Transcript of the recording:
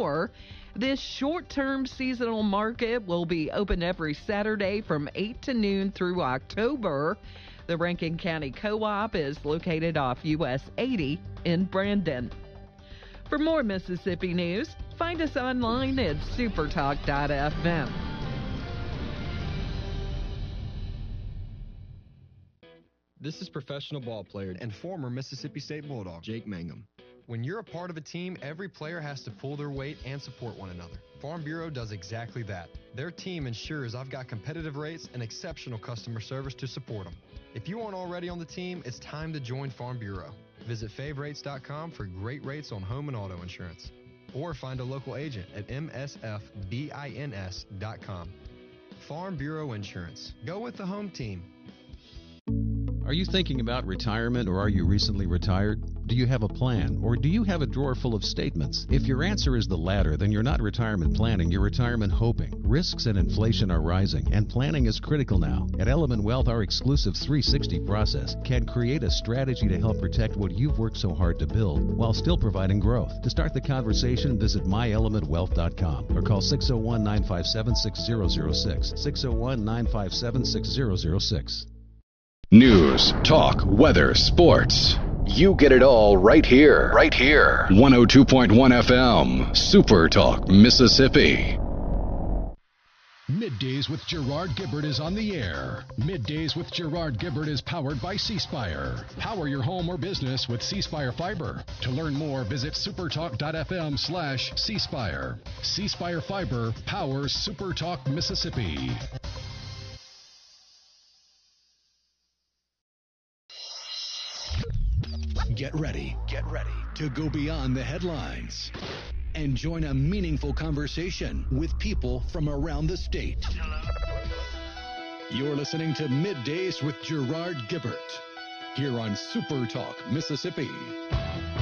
more. This short-term seasonal market will be open every Saturday from 8 to noon through October. The Rankin County Co-op is located off US 80 in Brandon. For more Mississippi news, find us online at supertalk.fm. This is professional ball player and former Mississippi State Bulldog, Jake Mangum. When you're a part of a team, every player has to pull their weight and support one another. Farm Bureau does exactly that. Their team ensures I've got competitive rates and exceptional customer service to support them. If you aren't already on the team, it's time to join Farm Bureau. Visit favrates.com for great rates on home and auto insurance. Or find a local agent at msfbins.com. Farm Bureau Insurance. Go with the home team. Are you thinking about retirement, or are you recently retired? Do you have a plan, or do you have a drawer full of statements? If your answer is the latter, then you're not retirement planning, you're retirement hoping. Risks and inflation are rising, and planning is critical now. At Element Wealth, our exclusive 360 process can create a strategy to help protect what you've worked so hard to build while still providing growth. To start the conversation, visit myelementwealth.com or call 601-957-6006. 601-957-6006. News, talk, weather, sports. You get it all right here. Right here. 102.1 FM, Super Talk, Mississippi. Middays with Gerard Gibbert is on the air. Middays with Gerard Gibbert is powered by C-Spire. Power your home or business with C-Spire Fiber. To learn more, visit supertalk.fm/C-Spire. C-Spire Fiber powers Super Talk, Mississippi. Get ready to go beyond the headlines and join a meaningful conversation with people from around the state. You're listening to Middays with Gerard Gibbert here on Super Talk, Mississippi.